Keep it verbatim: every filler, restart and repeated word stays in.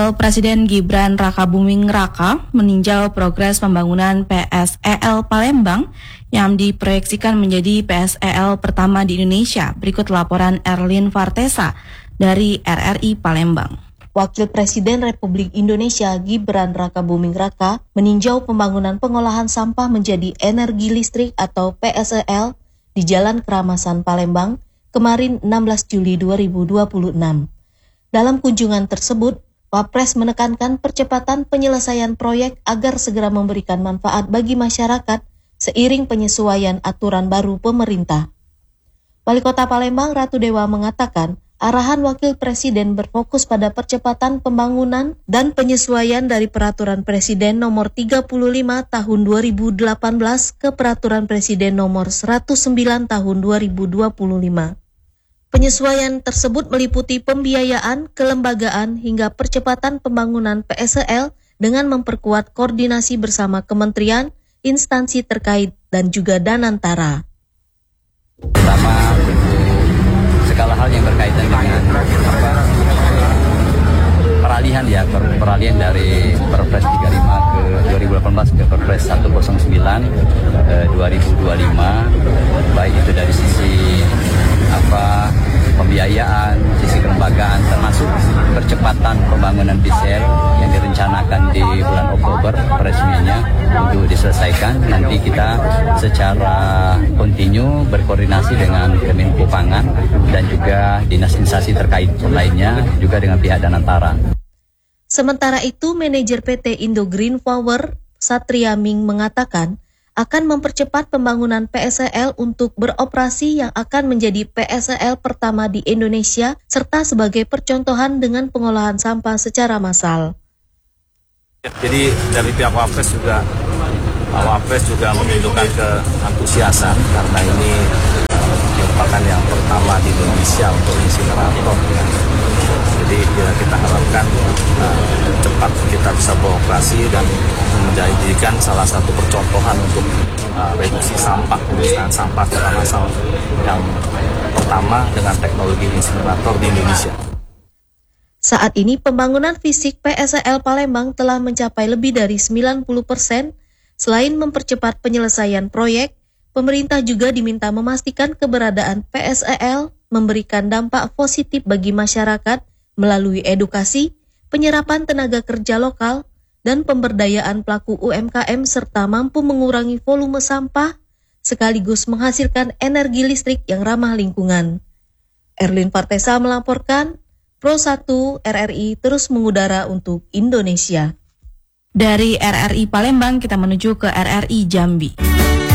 Presiden Gibran Rakabuming Raka meninjau progres pembangunan P S E L Palembang yang diproyeksikan menjadi P S E L pertama di Indonesia. Berikut laporan Erlin Vartesa dari R R I Palembang. Wakil Presiden Republik Indonesia Gibran Rakabuming Raka meninjau pembangunan pengolahan sampah menjadi energi listrik atau P S E L di Jalan Keramasan Palembang kemarin enam belas Juli dua ribu dua puluh enam. Dalam kunjungan tersebut, Wapres menekankan percepatan penyelesaian proyek agar segera memberikan manfaat bagi masyarakat seiring penyesuaian aturan baru pemerintah. Wali Kota Palembang Ratu Dewa mengatakan, arahan Wakil Presiden berfokus pada percepatan pembangunan dan penyesuaian dari Peraturan Presiden Nomor tiga puluh lima Tahun dua ribu delapan belas ke Peraturan Presiden Nomor seratus sembilan Tahun dua ribu dua puluh lima. Penyesuaian tersebut meliputi pembiayaan, kelembagaan, hingga percepatan pembangunan P S E L dengan memperkuat koordinasi bersama kementerian, instansi terkait, dan juga Danantara. Pertama, segala hal yang berkaitan dengan apa, peralihan ya, per, peralihan dari Perpres tiga puluh lima ke dua ribu delapan belas ke Perpres seratus sembilan eh, dua ribu dua puluh lima, baik itu dari sisi apa pembiayaan, sisi kelembagaan, termasuk percepatan pembangunan B S E L yang direncanakan di bulan Oktober resminya untuk diselesaikan. Nanti kita secara kontinu berkoordinasi dengan Kemenko Pangan dan juga dinas instansi terkait lainnya, juga dengan pihak Danantara. Sementara itu, manajer P T Indo Green Power Satria Ming mengatakan akan mempercepat pembangunan P S E L untuk beroperasi yang akan menjadi P S E L pertama di Indonesia serta sebagai percontohan dengan pengolahan sampah secara massal. Jadi dari pihak Wapres juga, Wapres juga menunjukkan keantusiasan karena ini merupakan yang pertama di Indonesia untuk insinerator. Ya. Jadi ya, kita harapkan uh, cepat kita bisa beroperasi dan menjadikan salah satu percontohan untuk uh, reduksi sampah, pemusnahan sampah secara massal yang pertama dengan teknologi insinerator di Indonesia. Saat ini pembangunan fisik P S E L Palembang telah mencapai lebih dari sembilan puluh persen. Selain mempercepat penyelesaian proyek, pemerintah juga diminta memastikan keberadaan P S E L memberikan dampak positif bagi masyarakat melalui edukasi, penyerapan tenaga kerja lokal, dan pemberdayaan pelaku U M K M serta mampu mengurangi volume sampah sekaligus menghasilkan energi listrik yang ramah lingkungan. Erlin Vartesa melaporkan, Pro satu R R I terus mengudara untuk Indonesia. Dari R R I Palembang kita menuju ke R R I Jambi.